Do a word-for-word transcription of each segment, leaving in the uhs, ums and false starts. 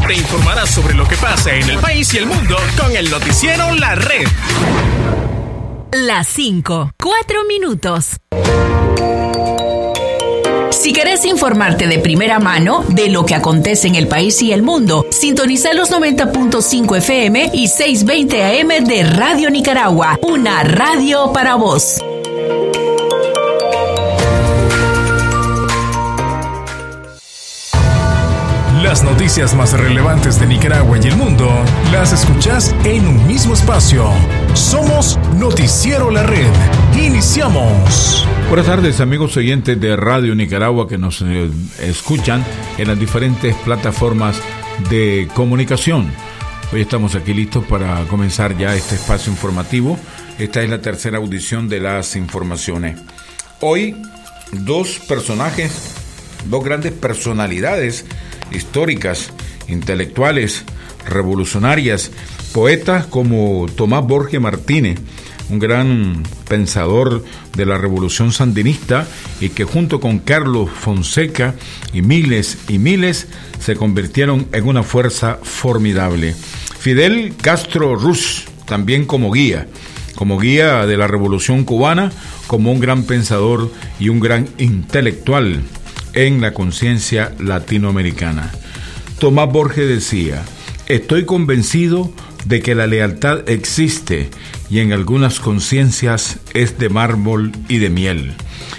Te informarás sobre lo que pasa en el país y el mundo con el noticiero La Red. Las cinco, cuatro minutos. Si querés informarte de primera mano de lo que acontece en el país y el mundo, sintoniza los noventa punto cinco F M y seiscientos veinte A M de Radio Nicaragua, una radio para vos. Las noticias más relevantes de Nicaragua y el mundo las escuchás en un mismo espacio. Somos Noticiero La Red. Iniciamos. Buenas tardes, amigos oyentes de Radio Nicaragua que nos eh, escuchan en las diferentes plataformas de comunicación. Hoy estamos aquí listos para comenzar ya este espacio informativo. Esta es la tercera audición de las informaciones. Hoy, dos personajes, dos grandes personalidades históricas, intelectuales, revolucionarias, poetas como Tomás Borges Martínez, un gran pensador de la revolución sandinista y que junto con Carlos Fonseca y miles y miles se convirtieron en una fuerza formidable. Fidel Castro Ruz, también como guía, como guía de la revolución cubana, como un gran pensador y un gran intelectual en la conciencia latinoamericana. Tomás Borges decía: estoy convencido de que la lealtad existe y en algunas conciencias es de mármol y de miel.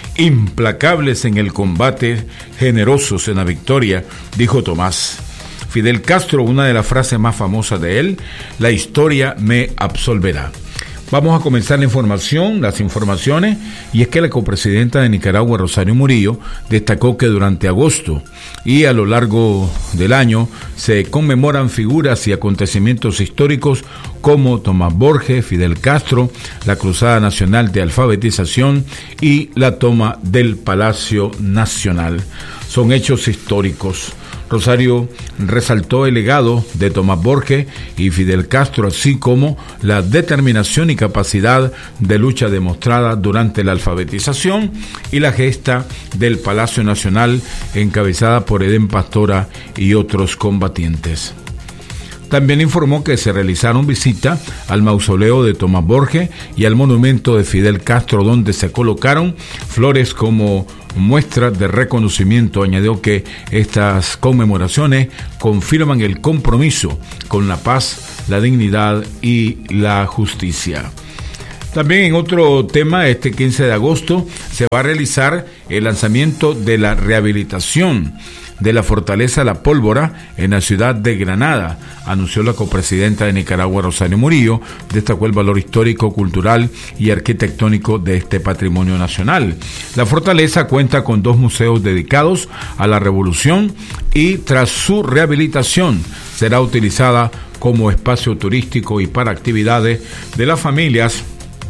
Implacables en el combate, generosos en la victoria, dijo Tomás. Fidel Castro, una de las frases más famosas de él: la historia me absolverá. Vamos a comenzar la información, las informaciones, y es que la copresidenta de Nicaragua, Rosario Murillo, destacó que durante agosto y a lo largo del año se conmemoran figuras y acontecimientos históricos como Tomás Borges, Fidel Castro, la Cruzada Nacional de Alfabetización y la toma del Palacio Nacional. Son hechos históricos. Rosario resaltó el legado de Tomás Borges y Fidel Castro, así como la determinación y capacidad de lucha demostrada durante la alfabetización y la gesta del Palacio Nacional encabezada por Edén Pastora y otros combatientes. También informó que se realizaron visitas al mausoleo de Tomás Borges y al monumento de Fidel Castro, donde se colocaron flores como muestra de reconocimiento. Añadió que estas conmemoraciones confirman el compromiso con la paz, la dignidad y la justicia. También en otro tema, este quince de agosto se va a realizar el lanzamiento de la rehabilitación de la Fortaleza La Pólvora en la ciudad de Granada, anunció la copresidenta de Nicaragua, Rosario Murillo. Destacó el valor histórico, cultural y arquitectónico de este patrimonio nacional. La fortaleza cuenta con dos museos dedicados a la revolución y tras su rehabilitación será utilizada como espacio turístico y para actividades de las familias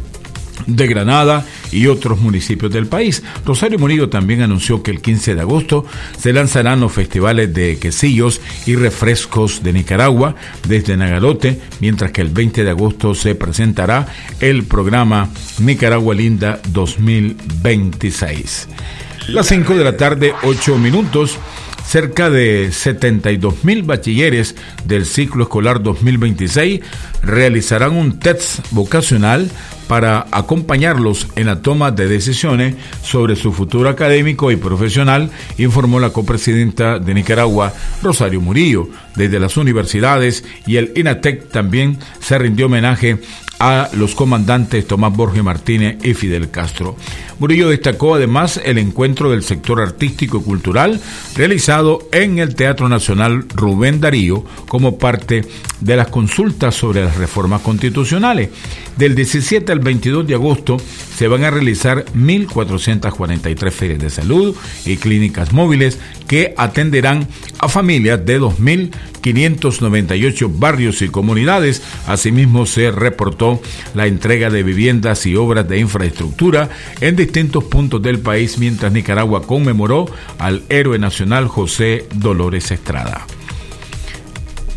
de Granada y otros municipios del país. Rosario Murillo también anunció que el quince de agosto se lanzarán los festivales de quesillos y refrescos de Nicaragua desde Nagarote, mientras que el veinte de agosto se presentará el programa Nicaragua Linda dos mil veintiséis. Las cinco de la tarde, ocho minutos. Cerca de setenta y dos mil bachilleres del ciclo escolar dos mil veintiséis realizarán un test vocacional para acompañarlos en la toma de decisiones sobre su futuro académico y profesional, informó la copresidenta de Nicaragua, Rosario Murillo. Desde las universidades y el INATEC también se rindió homenaje a los comandantes Tomás Borges Martínez y Fidel Castro. Murillo destacó además el encuentro del sector artístico y cultural realizado en el Teatro Nacional Rubén Darío como parte de las consultas sobre las reformas constitucionales. Del diecisiete al veintidós de agosto se van a realizar mil cuatrocientas cuarenta y tres ferias de salud y clínicas móviles que atenderán a familias de dos mil quinientos noventa y ocho barrios y comunidades. Asimismo, se reportó la entrega de viviendas y obras de infraestructura en distintos puntos del país, mientras Nicaragua conmemoró al héroe nacional José Dolores Estrada.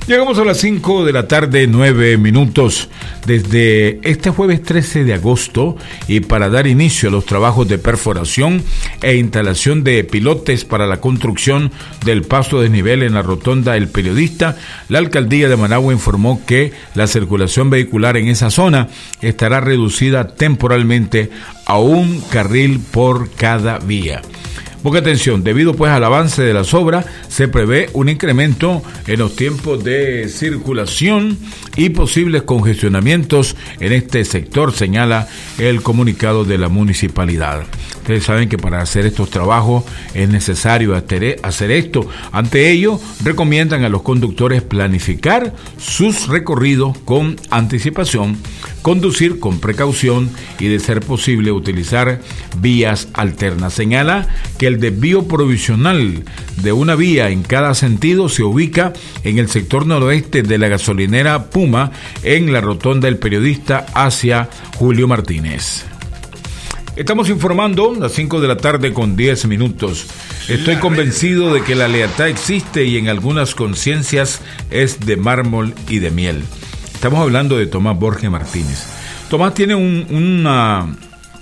Llegamos a las cinco de la tarde, nueve minutos, desde este jueves trece de agosto, y para dar inicio a los trabajos de perforación e instalación de pilotes para la construcción del paso de desnivel en la rotonda El Periodista, la alcaldía de Managua informó que la circulación vehicular en esa zona estará reducida temporalmente a un carril por cada vía. Poca atención, debido pues al avance de las obras, se prevé un incremento en los tiempos de circulación y posibles congestionamientos en este sector, señala el comunicado de la municipalidad. Ustedes saben que para hacer estos trabajos es necesario hacer esto. Ante ello, recomiendan a los conductores planificar sus recorridos con anticipación, conducir con precaución y, de ser posible, utilizar vías alternas. Señala que el desvío provisional de una vía en cada sentido se ubica en el sector noroeste de la gasolinera Puma, en la rotonda El Periodista hacia Julio Martínez. Estamos informando a las cinco de la tarde con diez minutos. Estoy convencido de que la lealtad existe y en algunas conciencias es de mármol y de miel. Estamos hablando de Tomás Borges Martínez. Tomás tiene un, una,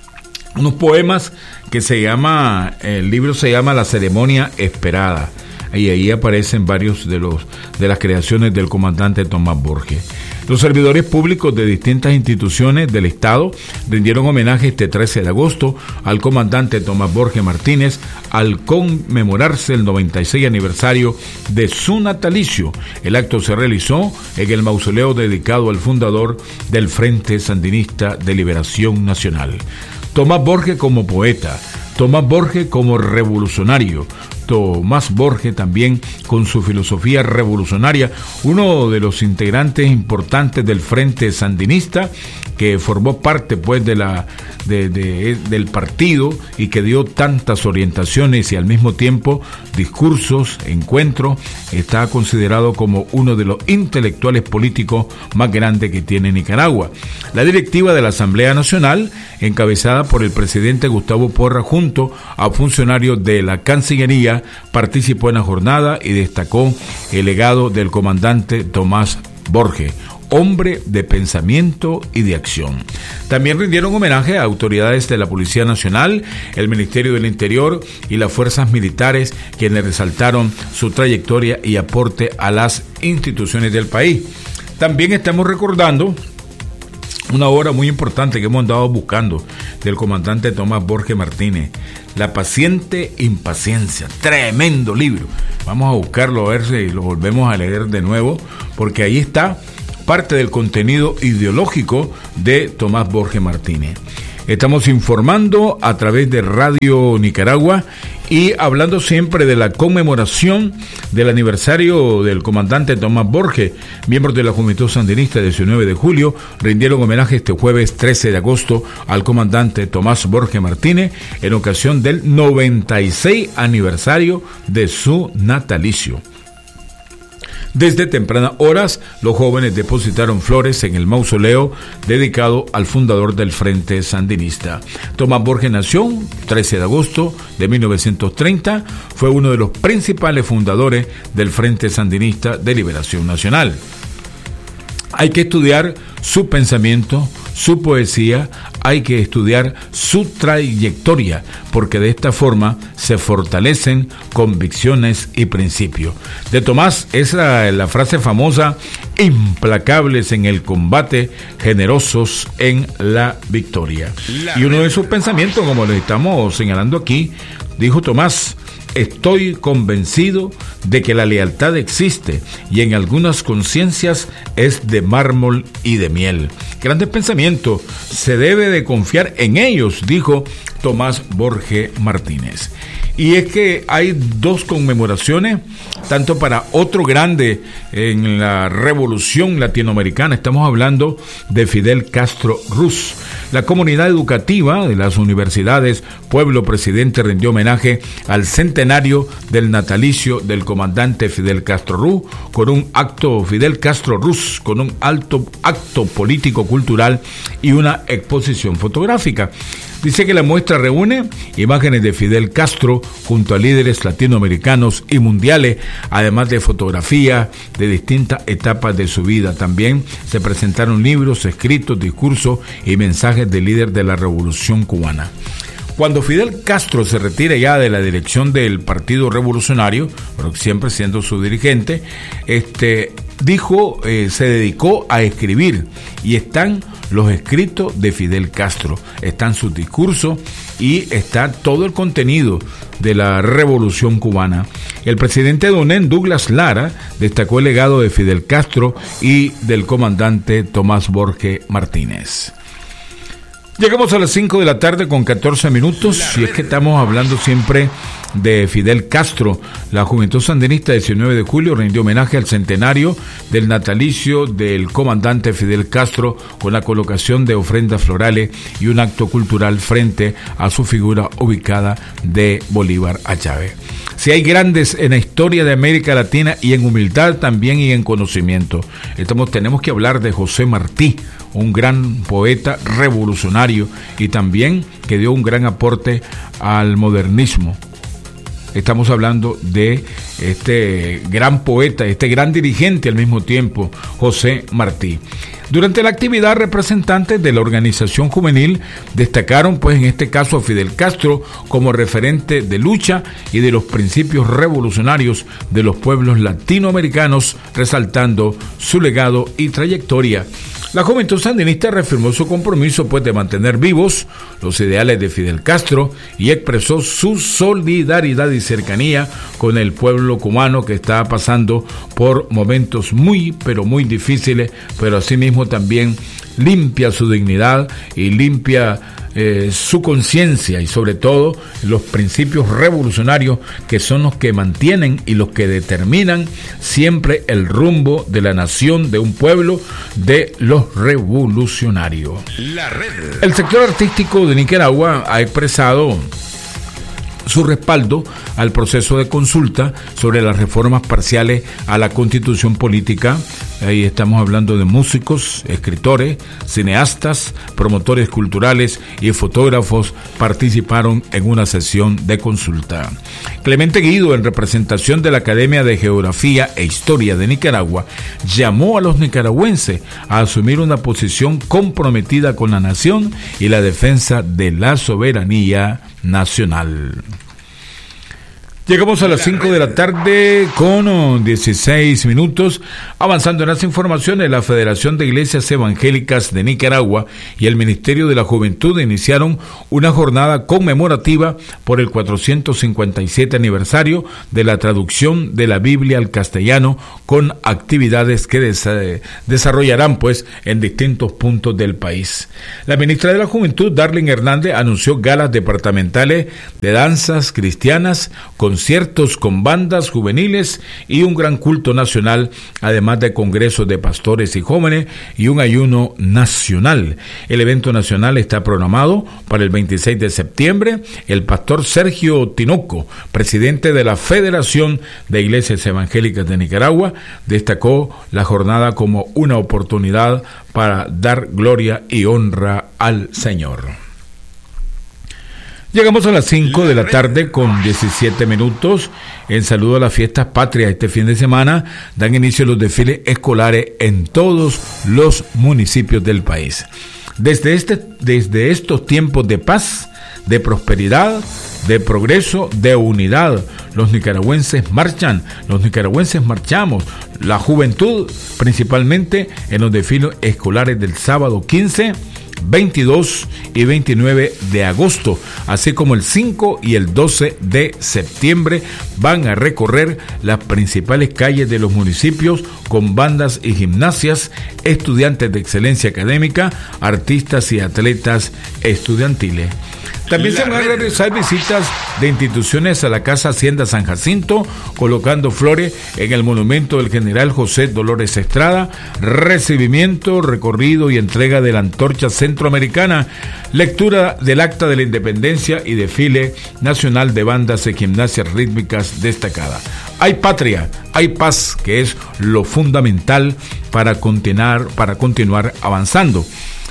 unos poemas que se llama, el libro se llama La Ceremonia Esperada, y ahí aparecen varios de los de las creaciones del comandante Tomás Borges. Los servidores públicos de distintas instituciones del Estado rindieron homenaje este trece de agosto al comandante Tomás Borges Martínez al conmemorarse el noventa y seis aniversario de su natalicio. El acto se realizó en el mausoleo dedicado al fundador del Frente Sandinista de Liberación Nacional. Tomás Borges como poeta, Tomás Borges como revolucionario, Tomás Borges también con su filosofía revolucionaria, uno de los integrantes importantes del Frente Sandinista, que formó parte pues de la de, de, del partido y que dio tantas orientaciones y al mismo tiempo discursos, encuentros. Está considerado como uno de los intelectuales políticos más grandes que tiene Nicaragua. La directiva de la Asamblea Nacional, encabezada por el presidente Gustavo Porras junto a funcionarios de la Cancillería, participó en la jornada y destacó el legado del comandante Tomás Borges, hombre de pensamiento y de acción. También rindieron homenaje a autoridades de la Policía Nacional, el Ministerio del Interior y las fuerzas militares, quienes resaltaron su trayectoria y aporte a las instituciones del país. También estamos recordando una obra muy importante que hemos andado buscando del comandante Tomás Borges Martínez, La paciente impaciencia. Tremendo libro. Vamos a buscarlo, a ver si lo volvemos a leer de nuevo, porque ahí está parte del contenido ideológico de Tomás Borges Martínez. Estamos informando a través de Radio Nicaragua y hablando siempre de la conmemoración del aniversario del comandante Tomás Borges. Miembros de la Juventud Sandinista del diecinueve de julio rindieron homenaje este jueves trece de agosto al comandante Tomás Borges Martínez en ocasión del noventa y seis aniversario de su natalicio. Desde tempranas horas, los jóvenes depositaron flores en el mausoleo dedicado al fundador del Frente Sandinista. Tomás Borges nació trece de agosto de mil novecientos treinta, fue uno de los principales fundadores del Frente Sandinista de Liberación Nacional. Hay que estudiar su pensamiento, su poesía, hay que estudiar su trayectoria, porque de esta forma se fortalecen convicciones y principios. De Tomás, esa es la frase famosa: implacables en el combate, generosos en la victoria. Y uno de sus pensamientos, como les estamos señalando aquí, dijo Tomás: estoy convencido de que la lealtad existe y en algunas conciencias es de mármol y de miel. Grandes pensamientos, se debe de confiar en ellos, dijo Tomás Borges Martínez. Y es que hay dos conmemoraciones, tanto para otro grande en la revolución latinoamericana. Estamos hablando de Fidel Castro Ruz. La comunidad educativa de las universidades Pueblo Presidente rindió homenaje al centenario del natalicio del comandante Fidel Castro Ruz con un acto Fidel Castro Ruz con un alto acto político cultural y una exposición fotográfica. Dice que la muestra reúne imágenes de Fidel Castro junto a líderes latinoamericanos y mundiales, además de fotografías de distintas etapas de su vida. También se presentaron libros, escritos, discursos y mensajes del líder de la Revolución Cubana. Cuando Fidel Castro se retira ya de la dirección del Partido Revolucionario, pero siempre siendo su dirigente, este, dijo, eh, se dedicó a escribir, y están los escritos de Fidel Castro, están sus discursos y está todo el contenido de la Revolución Cubana. El presidente de UNED, Douglas Lara, destacó el legado de Fidel Castro y del comandante Tomás Borge Martínez. Llegamos a las cinco de la tarde con catorce minutos, y es que estamos hablando siempre de Fidel Castro. La Juventud Sandinista diecinueve de julio rindió homenaje al centenario del natalicio del comandante Fidel Castro con la colocación de ofrendas florales y un acto cultural frente a su figura ubicada de Bolívar a Chávez. Si hay grandes en la historia de América Latina, y en humildad también y en conocimiento, estamos, tenemos que hablar de José Martí, un gran poeta revolucionario y también que dio un gran aporte al modernismo. Estamos hablando de este gran poeta, este gran dirigente al mismo tiempo, José Martí. Durante la actividad, representantes de la organización juvenil destacaron, pues en este caso, a Fidel Castro como referente de lucha y de los principios revolucionarios de los pueblos latinoamericanos, resaltando su legado y trayectoria. La Juventud Sandinista reafirmó su compromiso, pues, de mantener vivos los ideales de Fidel Castro y expresó su solidaridad y cercanía con el pueblo cubano, que está pasando por momentos muy, pero muy difíciles, pero asimismo también limpia su dignidad y limpia eh, su conciencia, y sobre todo los principios revolucionarios, que son los que mantienen y los que determinan siempre el rumbo de la nación, de un pueblo, de los revolucionarios. La red. El sector artístico de Nicaragua ha expresado su respaldo al proceso de consulta sobre las reformas parciales a la Constitución Política. Ahí estamos hablando de músicos, escritores, cineastas, promotores culturales y fotógrafos participaron en una sesión de consulta. Clemente Guido, en representación de la Academia de Geografía e Historia de Nicaragua, llamó a los nicaragüenses a asumir una posición comprometida con la nación y la defensa de la soberanía nacional. Llegamos a las cinco de la tarde con dieciséis minutos. Avanzando en las informaciones, la Federación de Iglesias Evangélicas de Nicaragua y el Ministerio de la Juventud iniciaron una jornada conmemorativa por el cuatrocientos cincuenta y siete aniversario de la traducción de la Biblia al castellano, con actividades que des- desarrollarán pues en distintos puntos del país. La ministra de la Juventud, Darlene Hernández, anunció galas departamentales de danzas cristianas, conciertos con bandas juveniles y un gran culto nacional, además de congresos de pastores y jóvenes y un ayuno nacional. El evento nacional está programado para el veintiséis de septiembre. El pastor Sergio Tinoco, presidente de la Federación de Iglesias Evangélicas de Nicaragua, destacó la jornada como una oportunidad para dar gloria y honra al Señor. Llegamos a las cinco de la tarde con diecisiete minutos. En saludo a las fiestas patrias, este fin de semana dan inicio los desfiles escolares en todos los municipios del país. Desde, este, desde estos tiempos de paz, de prosperidad, de progreso, de unidad, los nicaragüenses marchan, los nicaragüenses marchamos, la juventud principalmente en los desfiles escolares del sábado quince, veintidós y veintinueve de agosto, así como el cinco y el doce de septiembre, van a recorrer las principales calles de los municipios con bandas y gimnasias, estudiantes de excelencia académica, artistas y atletas estudiantiles. También se van a realizar visitas de instituciones a la Casa Hacienda San Jacinto, colocando flores en el monumento del general José Dolores Estrada, recibimiento, recorrido y entrega de la antorcha centroamericana, lectura del Acta de la Independencia y desfile nacional de bandas y gimnasias rítmicas destacadas. Hay patria, hay paz, que es lo fundamental para continuar, para continuar avanzando.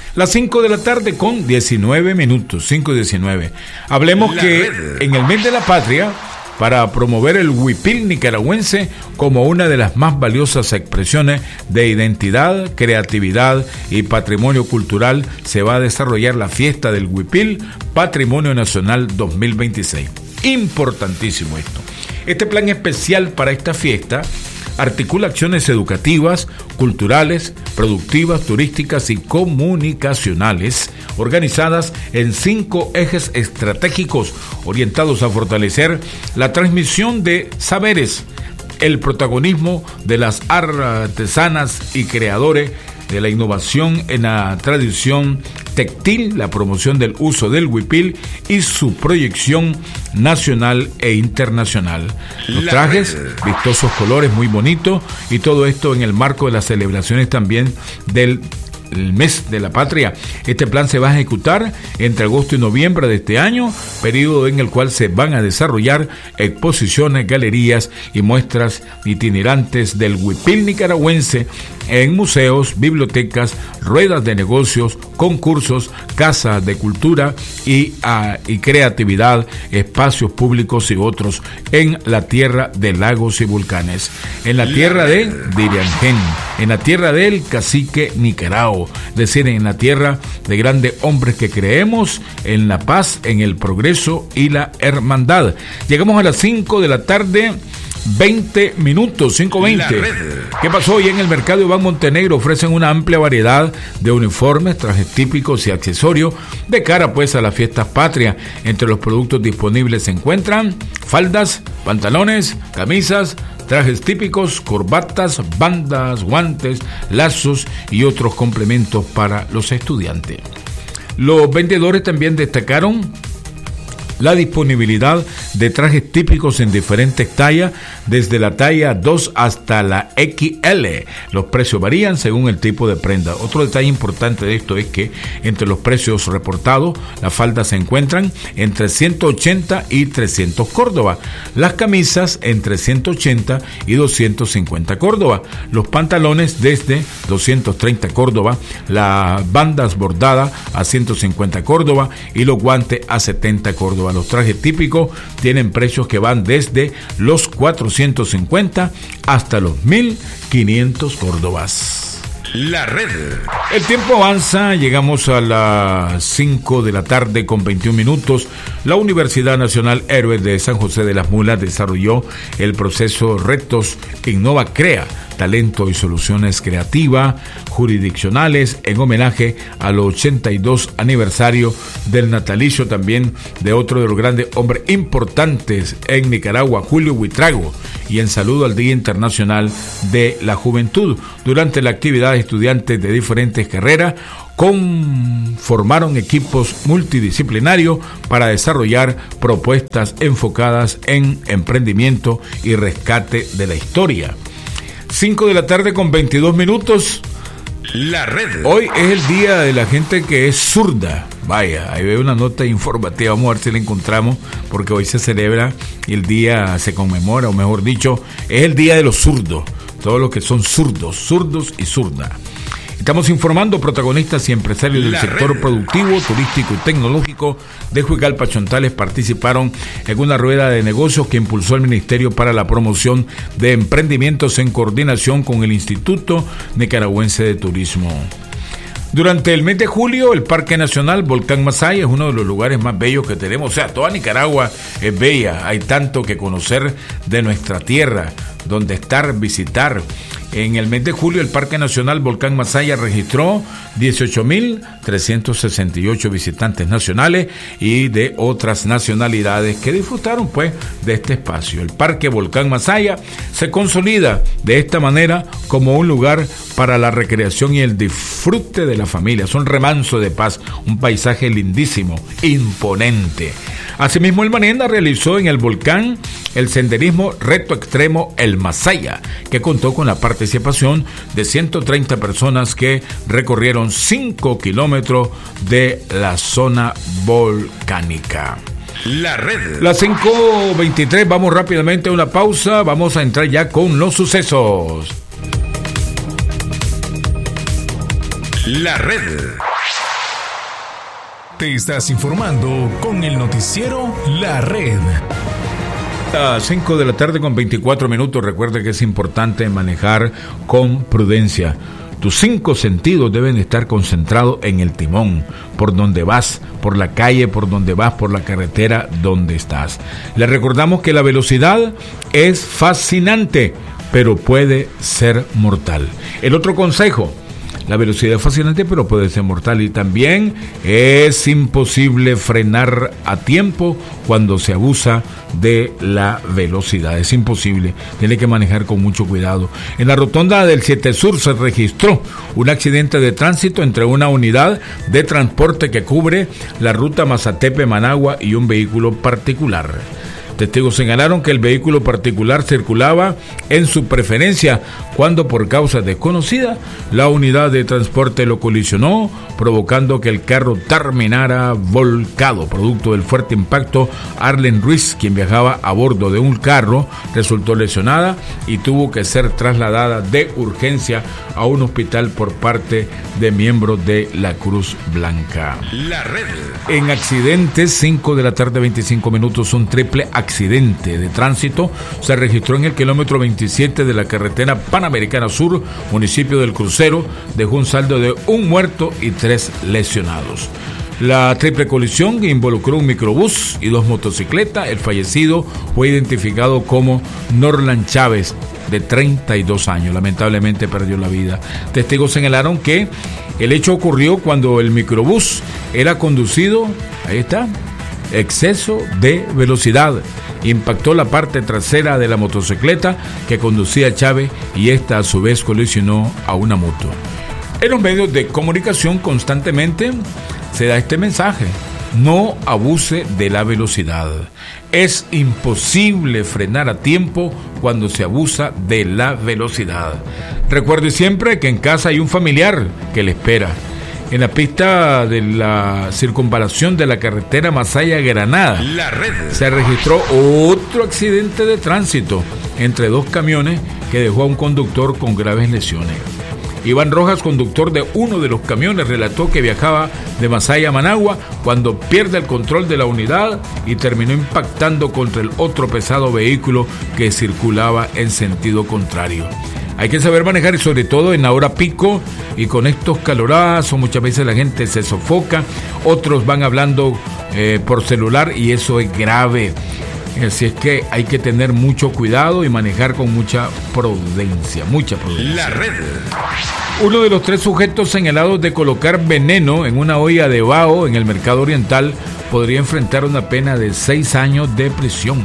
Las cinco de la tarde con diecinueve minutos, cinco y diecinueve. Hablemos la que red. En el mes de la patria, para promover el huipil nicaragüense como una de las más valiosas expresiones de identidad, creatividad y patrimonio cultural, se va a desarrollar la fiesta del huipil Patrimonio Nacional dos mil veintiséis. Importantísimo esto. Este plan especial para esta fiesta articula acciones educativas, culturales, productivas, turísticas y comunicacionales, organizadas en cinco ejes estratégicos orientados a fortalecer la transmisión de saberes, el protagonismo de las artesanas y creadores, de la innovación en la tradición textil, la promoción del uso del huipil y su proyección nacional e internacional. Los trajes, vistosos colores, muy bonitos, y todo esto en el marco de las celebraciones también del el mes de la patria. Este plan se va a ejecutar entre agosto y noviembre de este año, periodo en el cual se van a desarrollar exposiciones, galerías y muestras itinerantes del huipil nicaragüense en museos, bibliotecas, ruedas de negocios, concursos, casas de cultura y, uh, y creatividad, espacios públicos y otros en la tierra de lagos y volcanes, en la tierra de Diriangén, en la tierra del cacique Nicarao, es decir, en la tierra de grandes hombres que creemos en la paz, en el progreso y la hermandad. Llegamos a las cinco de la tarde, veinte minutos, cinco veinte. ¿Qué pasó hoy en el mercado Iván Montenegro? Ofrecen una amplia variedad de uniformes, trajes típicos y accesorios de cara pues a las fiestas patrias. Entre los productos disponibles se encuentran faldas, pantalones, camisas, trajes típicos, corbatas, bandas, guantes, lazos y otros complementos para los estudiantes. Los vendedores también destacaron la disponibilidad de trajes típicos en diferentes tallas, desde la talla dos hasta la equis ele. Los precios varían según el tipo de prenda. Otro detalle importante de esto es que entre los precios reportados, las faldas se encuentran entre ciento ochenta y trescientos córdobas, las camisas entre ciento ochenta y doscientos cincuenta córdobas, los pantalones desde doscientos treinta córdobas, las bandas bordadas a ciento cincuenta córdobas y los guantes a setenta córdobas. Los trajes típicos tienen precios que van desde los cuatrocientos cincuenta hasta los mil quinientos córdobas. La red. El tiempo avanza, llegamos a las cinco de la tarde con veintiún minutos. La Universidad Nacional Héroes de San José de las Mulas desarrolló el proceso Retos Innova Crea, talento y soluciones creativas jurisdiccionales en homenaje al ochenta y dos aniversario del natalicio también de otro de los grandes hombres importantes en Nicaragua, Julio Buitrago, y en saludo al Día Internacional de la Juventud. Durante la actividad, estudiantes de diferentes carreras conformaron equipos multidisciplinarios para desarrollar propuestas enfocadas en emprendimiento y rescate de la historia. cinco de la tarde con veintidós minutos. La red. Hoy es el día de la gente que es zurda. Vaya, ahí veo una nota informativa, vamos a ver si la encontramos, porque hoy se celebra y el día se conmemora, o mejor dicho, es el día de los zurdos, todos los que son zurdos, zurdos y zurda. Estamos informando protagonistas y empresarios del sector productivo, turístico y tecnológico de Juigalpa, Chontales participaron en una rueda de negocios que impulsó el Ministerio para la Promoción de Emprendimientos en coordinación con el Instituto Nicaragüense de Turismo. Durante el mes de julio, el Parque Nacional Volcán Masaya es uno de los lugares más bellos que tenemos. O sea, toda Nicaragua es bella, hay tanto que conocer de nuestra tierra, donde estar, visitar. En el mes de julio, el Parque Nacional Volcán Masaya registró dieciocho mil trescientos sesenta y ocho visitantes nacionales y de otras nacionalidades que disfrutaron pues de este espacio. El Parque Volcán Masaya se consolida de esta manera como un lugar para la recreación y el disfrute de la familia. Es un remanso de paz, un paisaje lindísimo, imponente. Asimismo, el Manena realizó en el volcán el senderismo Reto Extremo El Masaya, que contó con la participación de ciento treinta personas que recorrieron cinco kilómetros de la zona volcánica. La red. Las cinco veintitrés, vamos rápidamente a una pausa, vamos a entrar ya con los sucesos. La red. Te estás informando con el noticiero La Red. A las cinco de la tarde con veinticuatro minutos. Recuerda que es importante manejar con prudencia. Tus cinco sentidos deben estar concentrados en el timón, por donde vas, por la calle, por donde vas, por la carretera, donde estás. Le recordamos que la velocidad es fascinante, pero puede ser mortal. El otro consejo: la velocidad es fascinante, pero puede ser mortal. Y también es imposible frenar a tiempo cuando se abusa de la velocidad. Es imposible. Tiene que manejar con mucho cuidado. En la rotonda del siete Sur se registró un accidente de tránsito entre una unidad de transporte que cubre la ruta Mazatepe-Managua y un vehículo particular. Testigos señalaron que el vehículo particular circulaba en su preferencia cuando, por causa desconocida, la unidad de transporte lo colisionó, provocando que el carro terminara volcado. Producto del fuerte impacto, Arlen Ruiz, quien viajaba a bordo de un carro, resultó lesionada y tuvo que ser trasladada de urgencia a un hospital por parte de miembros de la Cruz Blanca. La Red. En accidentes, cinco de la tarde, veinticinco minutos, un triple accidente de tránsito se registró en el kilómetro veintisiete de la carretera Panamericana Sur, municipio del Crucero. Dejó un saldo de un muerto y tres lesionados. La triple colisión involucró un microbús y dos motocicletas. El fallecido fue identificado como Norlan Chávez, de treinta y dos años. Lamentablemente perdió la vida. Testigos señalaron que el hecho ocurrió cuando el microbús era conducido, ahí está, exceso de velocidad. Impactó la parte trasera de la motocicleta que conducía Chávez y esta a su vez colisionó a una moto. En los medios de comunicación constantemente se da este mensaje: no abuse de la velocidad. Es imposible frenar a tiempo cuando se abusa de la velocidad. Recuerde siempre que en casa hay un familiar que le espera. En la pista de la circunvalación de la carretera Masaya-Granada, La Red, se registró otro accidente de tránsito entre dos camiones que dejó a un conductor con graves lesiones. Iván Rojas, conductor de uno de los camiones, relató que viajaba de Masaya a Managua cuando pierde el control de la unidad y terminó impactando contra el otro pesado vehículo que circulaba en sentido contrario. Hay que saber manejar, y sobre todo en la hora pico y con estos calorazos muchas veces la gente se sofoca, otros van hablando eh, por celular y eso es grave. Así es que hay que tener mucho cuidado y manejar con mucha prudencia, mucha prudencia. La Red. Uno de los tres sujetos señalados de colocar veneno en una olla de bao en el Mercado Oriental podría enfrentar una pena de seis años de prisión.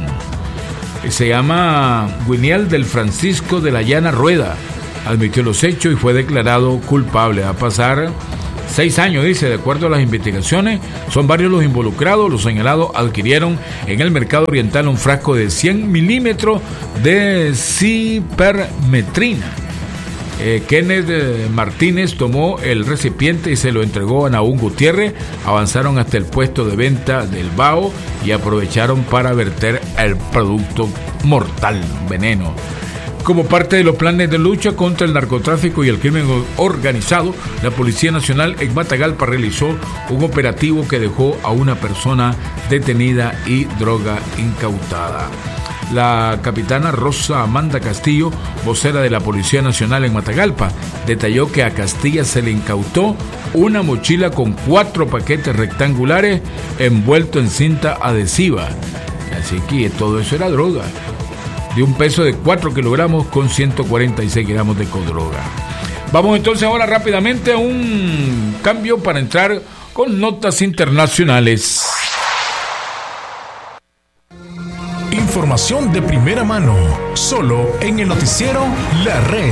Se llama Guinial del Francisco de la Llana Rueda. Admitió los hechos y fue declarado culpable. Va a pasar seis años, dice, de acuerdo a las investigaciones. Son varios los involucrados. Los señalados adquirieron en el Mercado Oriental un frasco de cien milímetros de cipermetrina. Eh, Kenneth eh, Martínez tomó el recipiente y se lo entregó a Nahum Gutiérrez. Avanzaron hasta el puesto de venta del bao y aprovecharon para verter el producto mortal, veneno. Como parte de los planes de lucha contra el narcotráfico y el crimen organizado, la Policía Nacional en Matagalpa realizó un operativo que dejó a una persona detenida y droga incautada. La capitana Rosa Amanda Castillo, vocera de la Policía Nacional en Matagalpa, detalló que a Castilla se le incautó una mochila con cuatro paquetes rectangulares envueltos en cinta adhesiva. Así que todo eso era droga, de un peso de cuatro kilogramos con ciento cuarenta y seis gramos de codroga. Vamos entonces ahora rápidamente a un cambio para entrar con notas internacionales. Información de primera mano, solo en el noticiero La Red.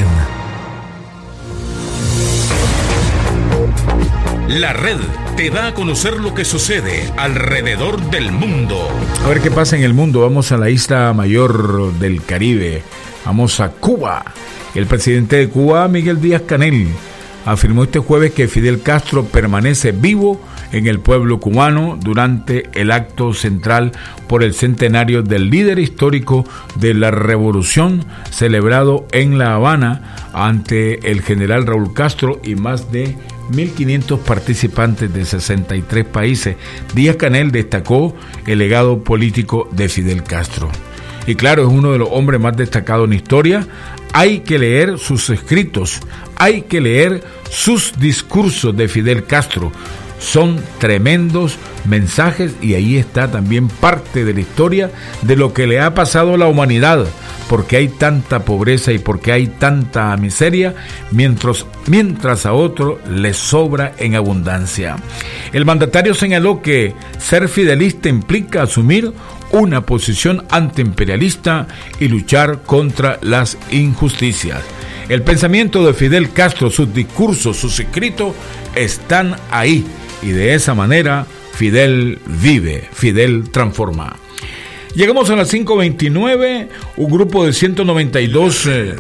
La Red te da a conocer lo que sucede alrededor del mundo. A ver qué pasa en el mundo. Vamos a la isla mayor del Caribe. Vamos a Cuba. El presidente de Cuba, Miguel Díaz-Canel, afirmó este jueves que Fidel Castro permanece vivo en el pueblo cubano durante el acto central por el centenario del líder histórico de la revolución celebrado en La Habana ante el general Raúl Castro y más de mil quinientos participantes de sesenta y tres países. Díaz-Canel destacó el legado político de Fidel Castro. Y claro, es uno de los hombres más destacados en la historia. Hay que leer sus escritos, hay que leer sus discursos de Fidel Castro. Son tremendos mensajes y ahí está también parte de la historia de lo que le ha pasado a la humanidad, porque hay tanta pobreza y porque hay tanta miseria, mientras, mientras a otro les sobra en abundancia. El mandatario señaló que ser fidelista implica asumir una posición antiimperialista y luchar contra las injusticias. El pensamiento de Fidel Castro, sus discursos, sus escritos están ahí y de esa manera Fidel vive, Fidel transforma. Llegamos a las cinco veintinueve, un grupo de ciento noventa y dos eh,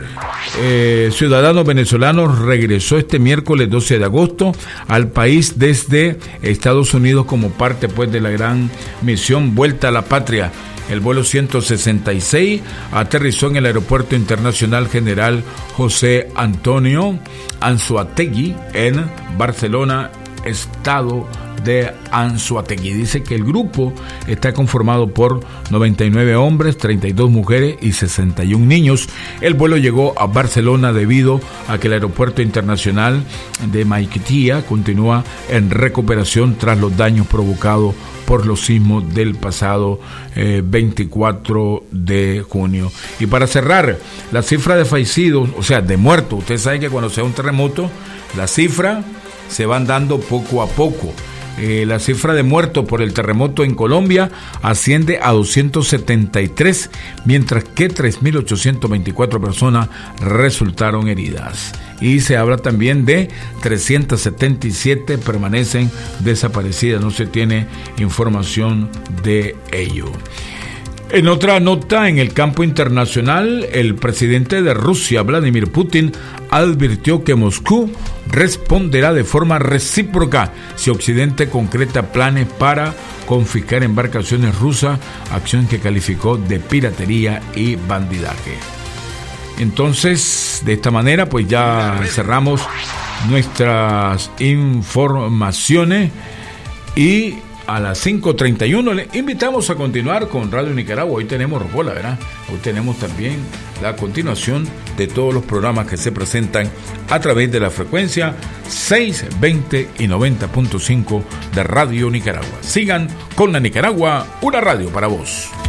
eh, ciudadanos venezolanos regresó este miércoles doce de agosto al país desde Estados Unidos como parte pues de la gran misión Vuelta a la Patria. El vuelo ciento sesenta y seis aterrizó en el Aeropuerto Internacional General José Antonio Anzoátegui en Barcelona, estado de Anzoátegui. Dice que el grupo está conformado por noventa y nueve hombres, treinta y dos mujeres y sesenta y un niños. El vuelo llegó a Barcelona debido a que el aeropuerto internacional de Maiquetía continúa en recuperación tras los daños provocados por los sismos del pasado eh, veinticuatro de junio. Y para cerrar, la cifra de fallecidos, o sea, de muertos, ustedes saben que cuando se da un terremoto, la cifra se van dando poco a poco. Eh, la cifra de muertos por el terremoto en Colombia asciende a doscientos setenta y tres, mientras que tres mil ochocientos veinticuatro personas resultaron heridas. Y se habla también de trescientos setenta y siete permanecen desaparecidas, no se tiene información de ello. En otra nota, en el campo internacional, el presidente de Rusia, Vladimir Putin, advirtió que Moscú responderá de forma recíproca si Occidente concreta planes para confiscar embarcaciones rusas, acción que calificó de piratería y bandidaje. Entonces, de esta manera, pues ya cerramos nuestras informaciones y a las cinco treinta y uno le invitamos a continuar con Radio Nicaragua. Hoy tenemos Rocola, ¿verdad? Hoy tenemos también la continuación de todos los programas que se presentan a través de la frecuencia seiscientos veinte y noventa punto cinco de Radio Nicaragua. Sigan con la Nicaragua, una radio para vos.